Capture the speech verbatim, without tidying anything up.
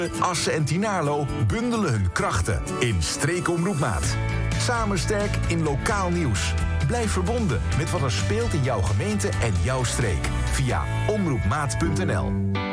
Assen en Tynaarlo bundelen hun krachten in Streekomroep Maat. Samen sterk in lokaal nieuws. Blijf verbonden met wat er speelt in jouw gemeente en jouw streek. Via omroepmaat punt n l.